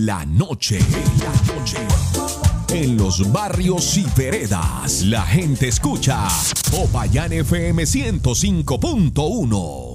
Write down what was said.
la noche. En los barrios y veredas, la gente escucha Popayán FM 105.1.